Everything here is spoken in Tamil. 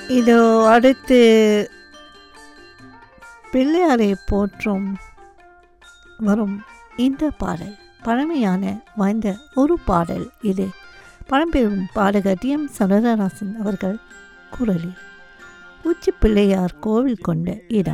இதோ அடுத்து பிள்ளையாரை போற்றும் வரும் இந்த பாடல் பழமையான வாய்ந்த ஒரு பாடல். இது பழம்பெரும் பாடகர் டி.எம். சௌந்தரராஜன் அவர்கள் குரலில். உச்சி பிள்ளையார் கோவில் கொண்ட இடம்.